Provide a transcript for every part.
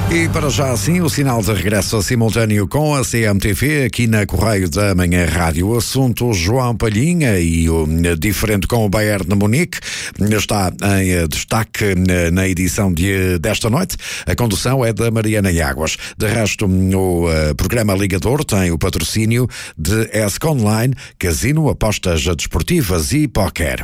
E para já assim, o sinal de regresso simultâneo com a CMTV aqui na Correio da Manhã Rádio. O assunto João Palhinha e o diferente com o Bayern de Munique está em destaque na edição desta noite. A condução é da Mariana Águas. De resto, o programa Ligador tem o patrocínio de ESC Online, casino, apostas desportivas e póquer.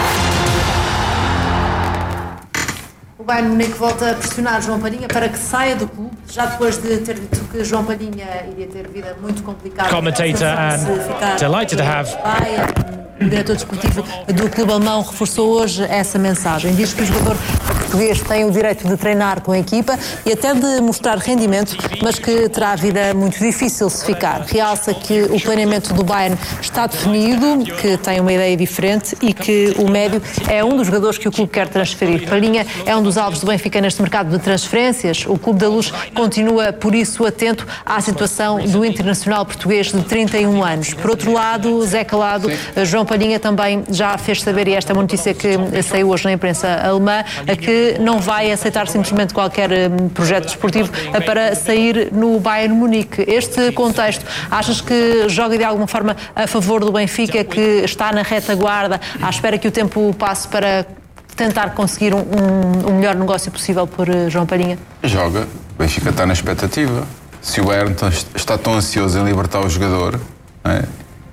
O Bayern Munique volta a pressionar João Palhinha para que saia do clube, já depois de ter dito que João Palhinha iria ter vida muito complicada. Commentator and delighted to have. O diretor desportivo do clube alemão reforçou hoje essa mensagem. Diz que o jogador português tem o direito de treinar com a equipa e até de mostrar rendimento, mas que terá a vida muito difícil se ficar. Realça que o planeamento do Bayern está definido, que tem uma ideia diferente e que o médio é um dos jogadores que o clube quer transferir. Palhinha é um dos alvos do Benfica neste mercado de transferências. O Clube da Luz continua, por isso, atento à situação do internacional português de 31 anos. Por outro lado, Zé Calado, João Palhinha também já fez saber, e esta é uma notícia que saiu hoje na imprensa alemã, que não vai aceitar simplesmente qualquer projeto desportivo para sair no Bayern Munique. Este contexto, achas que joga de alguma forma a favor do Benfica, que está na retaguarda, à espera que o tempo passe para tentar conseguir o melhor negócio possível por João Palhinha? Joga. O Benfica está na expectativa. Se o Bayern está tão ansioso em libertar o jogador, não é?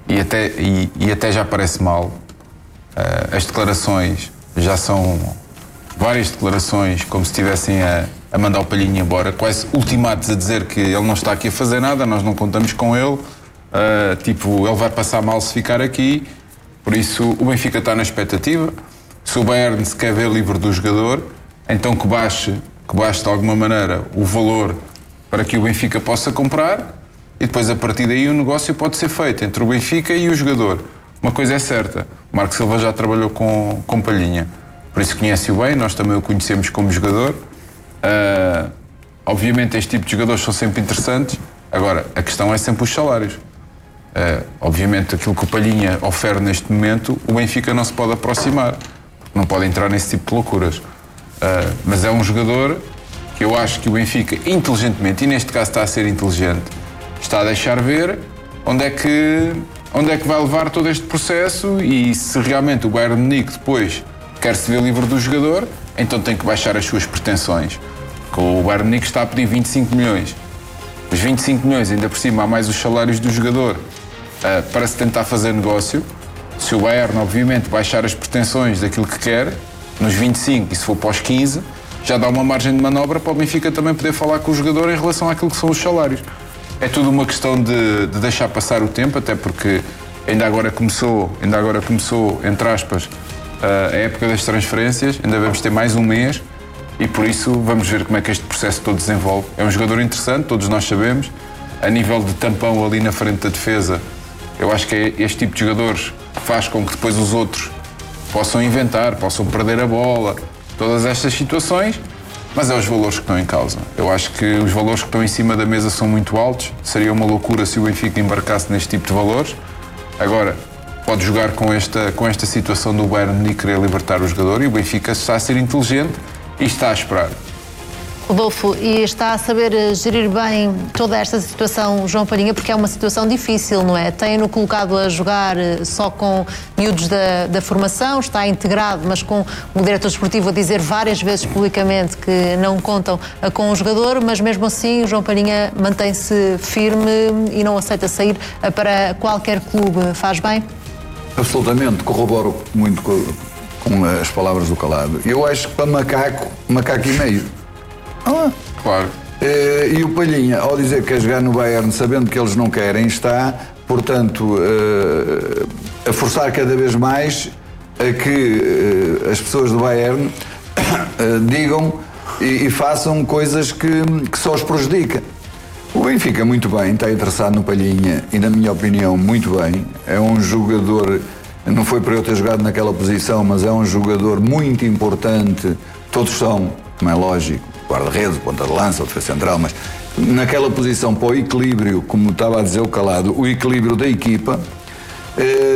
E até já parece mal. As declarações já são várias declarações como se estivessem a mandar o Palhinha embora, quase ultimatos a dizer que ele não está aqui a fazer nada, nós não contamos com ele, ele vai passar mal se ficar aqui. Por isso o Benfica está na expectativa. Se o Bayern se quer ver livre do jogador, então que baixe de alguma maneira o valor para que o Benfica possa comprar. E depois, a partir daí, o negócio pode ser feito entre o Benfica e o jogador. Uma coisa é certa, o Marco Silva já trabalhou com Palhinha, por isso conhece-o bem, nós também o conhecemos como jogador. Obviamente, este tipo de jogadores são sempre interessantes. Agora, a questão é sempre os salários. Obviamente, aquilo que o Palhinha oferece neste momento, o Benfica não se pode aproximar, porque não pode entrar nesse tipo de loucuras. Mas é um jogador que eu acho que o Benfica, inteligentemente, e neste caso está a ser inteligente, está a deixar ver onde é que vai levar todo este processo, e se realmente o Bayern Munique depois quer se ver livre do jogador, então tem que baixar as suas pretensões. O Bayern Munique está a pedir 25 milhões. Os 25 milhões, ainda por cima, há mais os salários do jogador para se tentar fazer negócio. Se o Bayern, obviamente, baixar as pretensões daquilo que quer, nos 25 e se for para os 15, já dá uma margem de manobra para o Benfica também poder falar com o jogador em relação àquilo que são os salários. É tudo uma questão de deixar passar o tempo, até porque ainda agora começou, entre aspas, a época das transferências, ainda vamos ter mais um mês e por isso vamos ver como é que este processo todo desenvolve. É um jogador interessante, todos nós sabemos, a nível de tampão ali na frente da defesa, eu acho que é este tipo de jogadores que faz com que depois os outros possam inventar, possam perder a bola, todas estas situações. Mas é os valores que estão em causa. Eu acho que os valores que estão em cima da mesa são muito altos. Seria uma loucura se o Benfica embarcasse neste tipo de valores. Agora, pode jogar com esta situação do Bayern Munique querer libertar o jogador, e o Benfica está a ser inteligente e está a esperar. Rodolfo, e está a saber gerir bem toda esta situação, João Palhinha, porque é uma situação difícil, não é? Tem-no colocado a jogar só com miúdos da formação, está integrado, mas com o diretor desportivo a dizer várias vezes publicamente que não contam com o jogador, mas mesmo assim o João Palhinha mantém-se firme e não aceita sair para qualquer clube. Faz bem? Absolutamente, corroboro muito com as palavras do Calado. Eu acho que para macaco e meio. Claro. E o Palhinha, ao dizer que quer jogar no Bayern, sabendo que eles não querem, está, portanto, a forçar cada vez mais a que as pessoas do Bayern digam e façam coisas que só os prejudicam. O Benfica, muito bem, está interessado no Palhinha e, na minha opinião, muito bem. É um jogador, não foi para eu ter jogado naquela posição, mas é um jogador muito importante. Todos são, como é lógico, guarda-redes, ponta de lança, ou defesa central, mas naquela posição para o equilíbrio, como estava a dizer o Calado, o equilíbrio da equipa,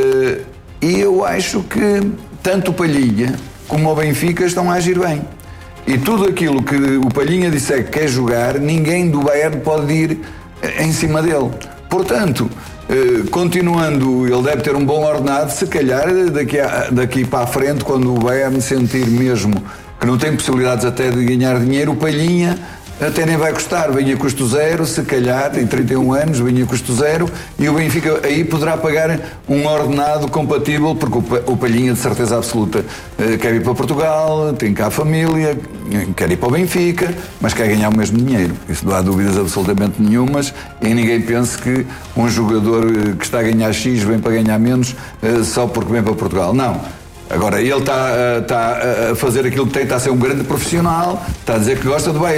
e eu acho que tanto o Palhinha como o Benfica estão a agir bem. E tudo aquilo que o Palhinha disser que quer jogar, ninguém do Bayern pode ir em cima dele. Portanto, continuando, ele deve ter um bom ordenado, se calhar daqui para a frente, quando o Bayern sentir mesmo que não tem possibilidades até de ganhar dinheiro, o Palhinha até nem vai custar, venha custo zero, se calhar, tem 31 anos, venha custo zero, e o Benfica aí poderá pagar um ordenado compatível, porque o Palhinha, de certeza absoluta, quer ir para Portugal, tem cá a família, quer ir para o Benfica, mas quer ganhar o mesmo dinheiro. Isso não há dúvidas absolutamente nenhumas, e ninguém pense que um jogador que está a ganhar X vem para ganhar menos só porque vem para Portugal. Não. Agora, ele está a fazer aquilo que tem, está a ser um grande profissional, está a dizer que gosta do Bayern.